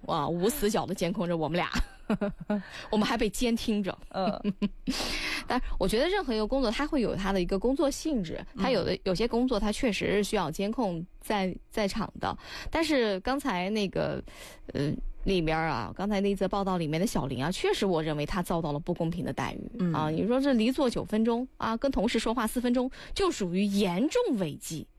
啊，无死角的监控着我们俩，我们还被监听着。但我觉得任何一个工作，它会有它的一个工作性质，它有些工作它确实是需要监控在场的。但是刚才那个里面啊，刚才那则报道里面的小林啊，确实我认为他遭到了不公平的待遇啊。你说这离座9分钟啊，跟同事说话4分钟，就属于严重违纪。